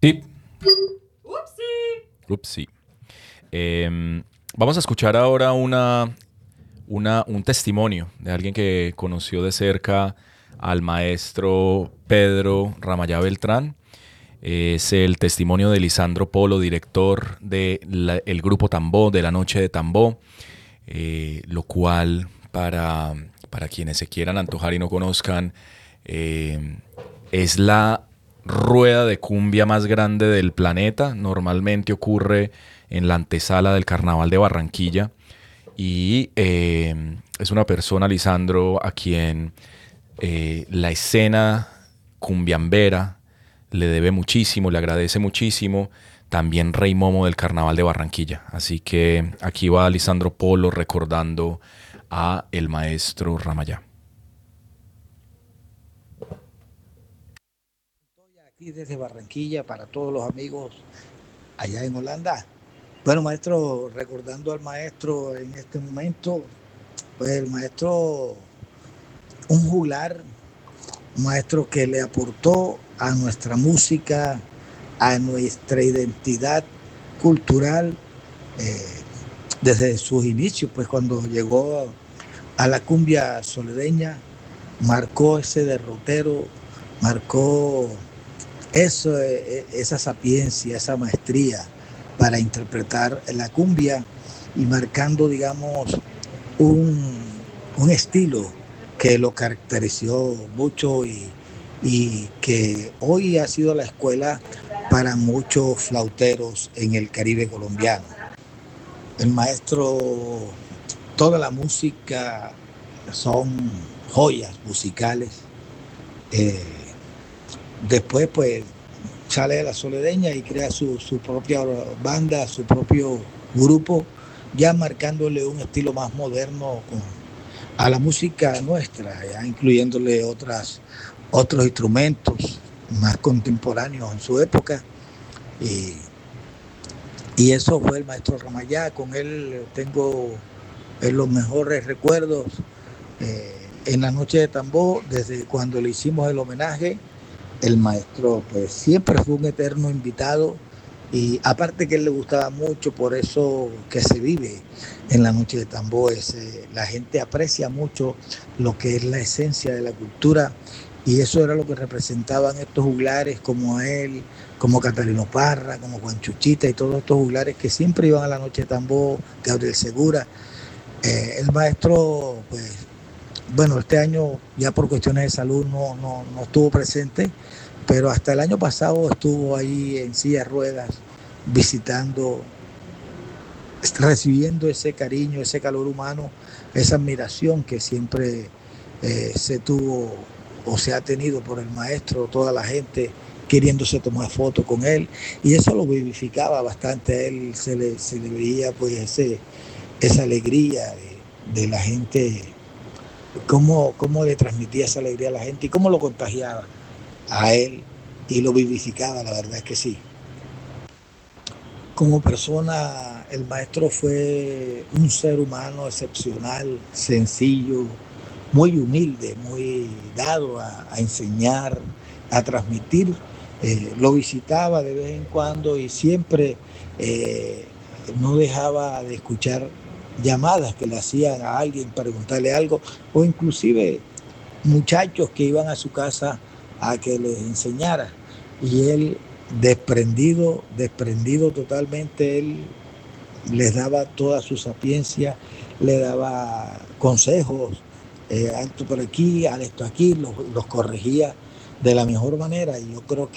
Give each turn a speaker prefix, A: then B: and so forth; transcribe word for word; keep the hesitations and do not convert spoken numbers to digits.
A: Sí.
B: Upsi.
A: Upsi. Eh, vamos a escuchar ahora una, una, un testimonio de alguien que conoció de cerca al maestro Pedro Ramayá Beltrán. Es el testimonio de Lisandro Polo, director del grupo Tambó, de la Noche de Tambó, eh, lo cual, para, para quienes se quieran antojar y no conozcan, eh, es la rueda de cumbia más grande del planeta. Normalmente ocurre en la antesala del Carnaval de Barranquilla y eh, es una persona, Lisandro, a quien eh, la escena cumbiambera le debe muchísimo, le agradece muchísimo. También Rey Momo del Carnaval de Barranquilla. Así que aquí va Lisandro Polo recordando a el maestro Ramayá.
C: Estoy aquí desde Barranquilla para todos los amigos allá en Holanda. Bueno, maestro, recordando al maestro en este momento, pues el maestro, un juglar, un maestro que le aportó a nuestra música, a nuestra identidad cultural, eh, desde sus inicios, pues cuando llegó a la cumbia soledeña, marcó ese derrotero, marcó eso, esa sapiencia, esa maestría para interpretar la cumbia y marcando, digamos, un, un estilo que lo caracterizó mucho y, y que hoy ha sido la escuela para muchos flauteros en el Caribe colombiano. El maestro, toda la música son joyas musicales. Eh, después, pues, sale de la soledeña y crea su, su propia banda, su propio grupo, ya marcándole un estilo más moderno con, a la música nuestra, ya incluyéndole otras, otros instrumentos más contemporáneos en su época. Y, y eso fue el maestro Ramayá. Con él tengo en los mejores recuerdos. Eh, en la Noche de Tambó, desde cuando le hicimos el homenaje, el maestro pues siempre fue un eterno invitado y aparte que él le gustaba mucho, por eso que se vive en la Noche de Tambó, es, eh, la gente aprecia mucho lo que es la esencia de la cultura y eso era lo que representaban estos juglares como él, como Catalino Parra, como Juan Chuchita y todos estos juglares que siempre iban a la Noche de Tambó, Gabriel Segura. Eh, el maestro pues bueno, este año ya por cuestiones de salud no, no, no estuvo presente, pero hasta el año pasado estuvo ahí en silla de ruedas, visitando, recibiendo ese cariño, ese calor humano, esa admiración que siempre eh, se tuvo o se ha tenido por el maestro, toda la gente queriéndose tomar fotos con él, y eso lo vivificaba bastante a él, se le, se le veía pues ese, esa alegría de, de la gente. Cómo, cómo le transmitía esa alegría a la gente y cómo lo contagiaba a él y lo vivificaba, la verdad es que sí. Como persona, el maestro fue un ser humano excepcional, sencillo, muy humilde, muy dado a, a enseñar, a transmitir. Eh, lo visitaba de vez en cuando y siempre eh, no dejaba de escuchar llamadas que le hacían a alguien para preguntarle algo, o inclusive muchachos que iban a su casa a que les enseñara. Y él, desprendido, desprendido totalmente, él les daba toda su sapiencia, le daba consejos, eh, haz esto por aquí, haz esto aquí, los, los corregía de la mejor manera. Y yo creo que